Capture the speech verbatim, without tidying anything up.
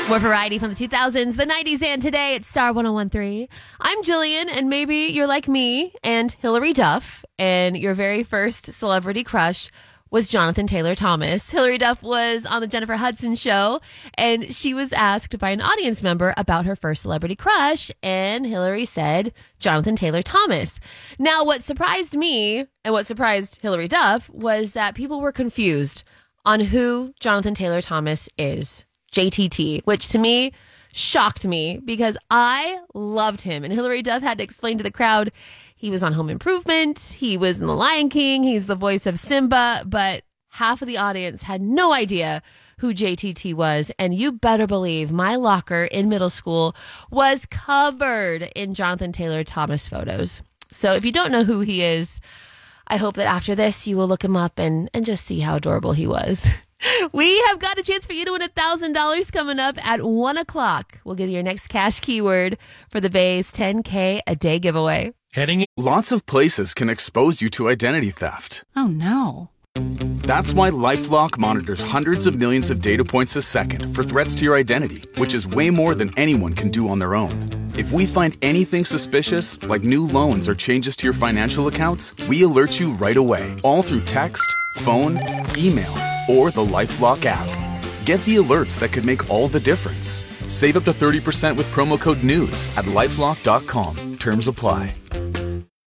More variety from the two thousands, the nineties, and today it's Star one oh one three. I'm Jillian, and maybe you're like me and Hilary Duff, and your very first celebrity crush was Jonathan Taylor Thomas. Hilary Duff was on the Jennifer Hudson show, and she was asked by an audience member about her first celebrity crush, and Hilary said Jonathan Taylor Thomas. Now, what surprised me, and what surprised Hilary Duff, was that people were confused on who Jonathan Taylor Thomas is. J T T, which to me shocked me because I loved him. And Hilary Duff had to explain to the crowd he was on Home Improvement, he was in The Lion King, he's the voice of Simba, but half of the audience had no idea who J T T was. And you better believe my locker in middle school was covered in Jonathan Taylor Thomas photos. So if you don't know who he is, I hope that after this you will look him up and, and just see how adorable he was. We have got a chance for you to win one thousand dollars coming up at one o'clock. We'll give you your next cash keyword for the Bay's ten K a day giveaway. Heading. Lots of places can expose you to identity theft. Oh, no. That's why LifeLock monitors hundreds of millions of data points a second for threats to your identity, which is way more than anyone can do on their own. If we find anything suspicious, like new loans or changes to your financial accounts, we alert you right away, all through text, phone, email, or the LifeLock app. Get the alerts that could make all the difference. Save up to thirty percent with promo code NEWS at LifeLock dot com. Terms apply.